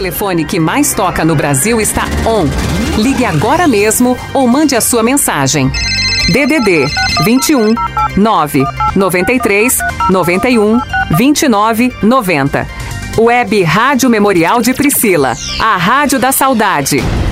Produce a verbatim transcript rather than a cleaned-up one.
telefone que mais toca no Brasil está on. Ligue agora mesmo ou mande a sua mensagem. D D D vinte e um, nove, noventa e três, noventa e um, vinte e nove, noventa. Web Rádio Memorial de Priscila, a Rádio da Saudade.